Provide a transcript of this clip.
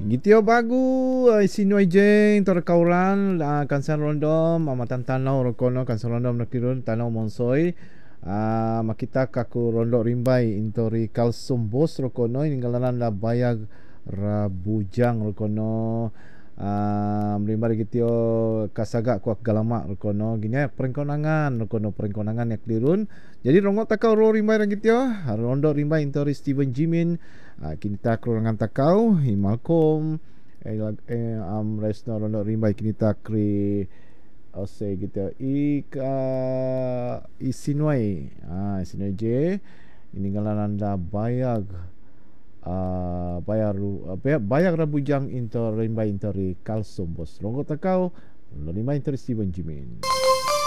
Gitio bagu sinoi jeng tor kauran kansan rondom amatan tanau rokono kansan rondom nakirun tanau monsoi makita kaku rondo rimbai intori kalsum bos rokono ininggalan la bayag rabujang rokono mrimbar gitio kasaga kuak galama rokono ginya perengkonangan rokono perengkonangan yak dirun jadi rongo takau ro rimbai ragitio rondo rimbai intori Steven Jimin kinita kerurangan takau himalkom resno rondo rimbai kinita kri ose gitu isinwai isinwai je ininggalan anda bayag bayag rabujang into rimbai intori kalsum bos rongo takau rimbai intori Steven Jimin.